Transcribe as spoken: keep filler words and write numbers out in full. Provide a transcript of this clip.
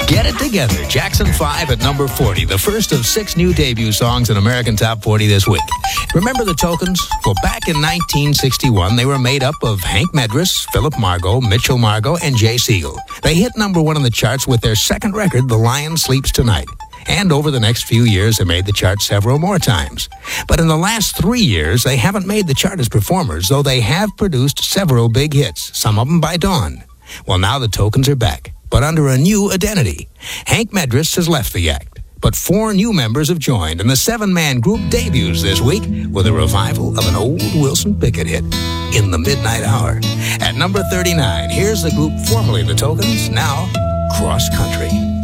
Get It Together, Jackson five at number forty, the first of six new debut songs in American Top forty this week. Remember the Tokens? Well, back in nineteen sixty-one, they were made up of Hank Medris, Philip Margot, Mitchell Margot, and Jay Siegel. They hit number one on the charts with their second record, The Lion Sleeps Tonight. And over the next few years, they made the chart several more times. But in the last three years, they haven't made the chart as performers, though they have produced several big hits, some of them by Dawn. Well, now the Tokens are back, but under a new identity. Hank Medris has left the act, but four new members have joined, and the seven-man group debuts this week with a revival of an old Wilson Pickett hit, In the Midnight Hour. At number thirty-nine, here's the group formerly the Tokens, now Cross Country.